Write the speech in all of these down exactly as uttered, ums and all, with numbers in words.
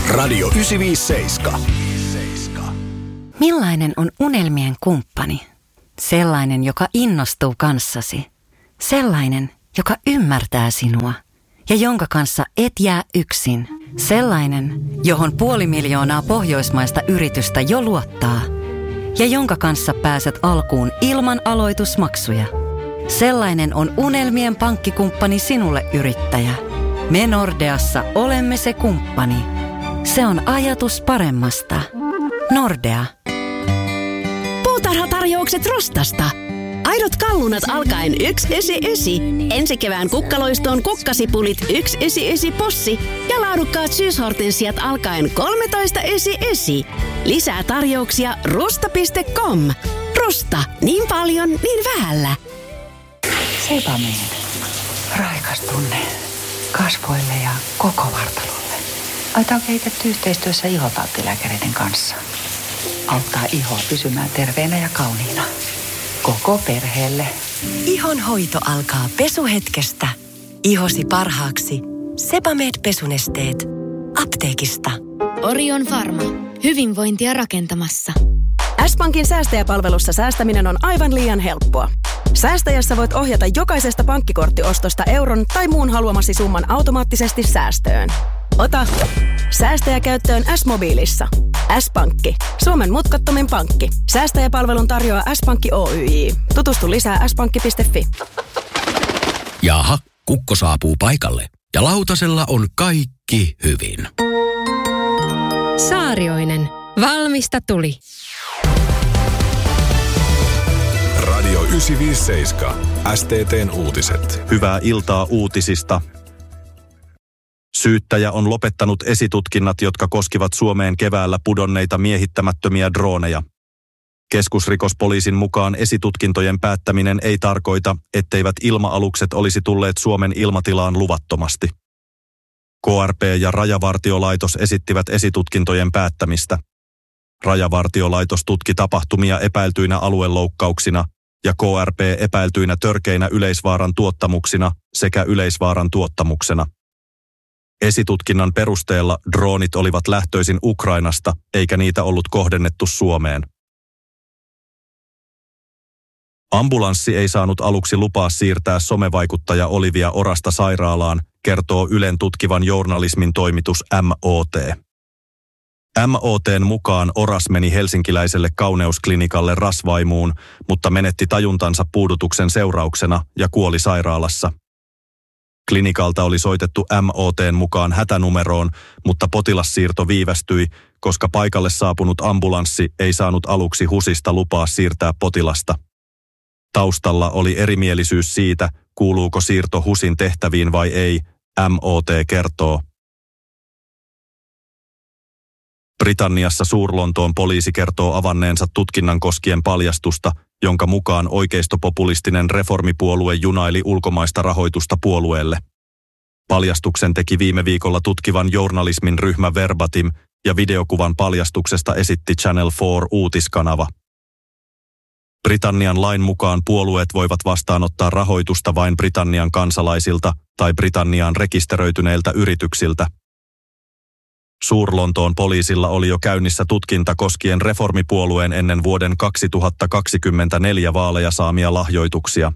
Radio yhdeksänsataaviisikymmentäseitsemän. Millainen on unelmien kumppani? Sellainen, joka innostuu kanssasi. Sellainen, joka ymmärtää sinua ja jonka kanssa et jää yksin. Sellainen, johon puoli miljoonaa pohjoismaista yritystä jo luottaa ja jonka kanssa pääset alkuun ilman aloitusmaksuja. Sellainen on unelmien pankkikumppani sinulle, yrittäjä. Me Nordeassa olemme se kumppani. Se on ajatus paremmasta. Nordea. Puutarhatarjoukset Rostasta. Aidot kallunat alkaen yksi ysi ysi. Ensi kevään kukkaloistoon kukkasipulit yksi ysi ysi possi ja laadukkaat syyshortensiat alkaen kolmetoista ysi ysi. Lisää tarjouksia rusta piste com. Rusta. Niin paljon, niin vähällä. Sebamed. Raikas tunne kasvoille ja koko vartalolle. Aita on kehitetty yhteistyössä ihotalttilääkäreiden kanssa. Auttaa ihoa pysymään terveenä ja kauniina. Koko perheelle. Ihon hoito alkaa pesuhetkestä. Ihosi parhaaksi. Sebamed pesunesteet. Apteekista. Orion Pharma. Hyvinvointia rakentamassa. S-Pankin säästäjäpalvelussa säästäminen on aivan liian helppoa. Säästäjässä voit ohjata jokaisesta pankkikorttiostosta euron tai muun haluamasi summan automaattisesti säästöön. Ota säästäjäkäyttöön S-mobiilissa. S-Pankki. Suomen mutkattomin pankki. Säästäjäpalvelun tarjoaa S-Pankki Oyj. Tutustu lisää s pankki piste fi. Jaha, kukko saapuu paikalle ja lautasella on kaikki hyvin. Saarioinen. Valmista tuli. Radio yhdeksänsataaviisikymmentäseitsemän. S T T:n uutiset. Hyvää iltaa uutisista. Syyttäjä on lopettanut esitutkinnat, jotka koskivat Suomeen keväällä pudonneita miehittämättömiä drooneja. Keskusrikospoliisin mukaan esitutkintojen päättäminen ei tarkoita, etteivät ilma-alukset olisi tulleet Suomen ilmatilaan luvattomasti. K R P ja Rajavartiolaitos esittivät esitutkintojen päättämistä. Rajavartiolaitos tutki tapahtumia epäiltyinä alueloukkauksina ja K R P epäiltyinä törkeinä yleisvaaran tuottamuksina sekä yleisvaaran tuottamuksena. Esitutkinnan perusteella droonit olivat lähtöisin Ukrainasta, eikä niitä ollut kohdennettu Suomeen. Ambulanssi ei saanut aluksi lupaa siirtää somevaikuttaja Olivia Orasta sairaalaan, kertoo Ylen tutkivan journalismin toimitus M O T. M O T:n mukaan Oras meni helsinkiläiselle kauneusklinikalle rasvaimuun, mutta menetti tajuntansa puudutuksen seurauksena ja kuoli sairaalassa. Klinikalta oli soitettu M O T:n mukaan hätänumeroon, mutta potilassiirto viivästyi, koska paikalle saapunut ambulanssi ei saanut aluksi HUSista lupaa siirtää potilasta. Taustalla oli erimielisyys siitä, kuuluuko siirto HUSin tehtäviin vai ei, M O T kertoo. Britanniassa Suur-Lontoon poliisi kertoo avanneensa tutkinnan koskien paljastusta, jonka mukaan oikeistopopulistinen reformipuolue junaili ulkomaista rahoitusta puolueelle. Paljastuksen teki viime viikolla tutkivan journalismin ryhmä Verbatim ja videokuvan paljastuksesta esitti Channel neljä uutiskanava. Britannian lain mukaan puolueet voivat vastaanottaa rahoitusta vain Britannian kansalaisilta tai Britanniaan rekisteröityneiltä yrityksiltä. Suur-Lontoon poliisilla oli jo käynnissä tutkinta koskien reformipuolueen ennen vuoden kaksituhattakaksikymmentäneljä vaaleja saamia lahjoituksia.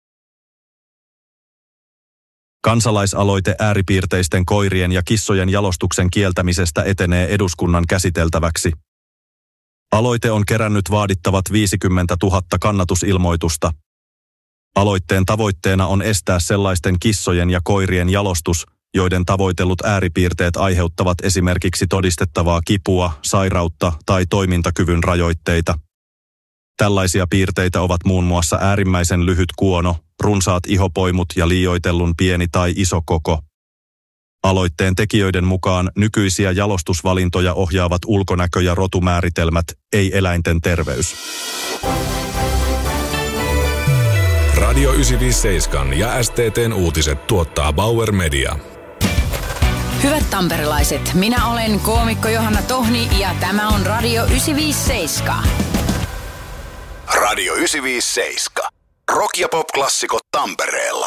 Kansalaisaloite ääripiirteisten koirien ja kissojen jalostuksen kieltämisestä etenee eduskunnan käsiteltäväksi. Aloite on kerännyt vaadittavat viisikymmentätuhatta kannatusilmoitusta. Aloitteen tavoitteena on estää sellaisten kissojen ja koirien jalostus, joiden tavoitellut ääripiirteet aiheuttavat esimerkiksi todistettavaa kipua, sairautta tai toimintakyvyn rajoitteita. Tällaisia piirteitä ovat muun muassa äärimmäisen lyhyt kuono, runsaat ihopoimut ja liioitellun pieni tai iso koko. Aloitteen tekijöiden mukaan nykyisiä jalostusvalintoja ohjaavat ulkonäkö- ja rotumääritelmät, ei eläinten terveys. Radio yhdeksänsataaviisikymmentäseitsemän ja S T T:n uutiset tuottaa Bauer Media. Hyvät tamperelaiset, minä olen koomikko Johanna Tohni ja tämä on Radio yhdeksänsataaviisikymmentäseitsemän. Radio yhdeksänsataaviisikymmentäseitsemän. Rock- ja pop-klassikot Tampereella.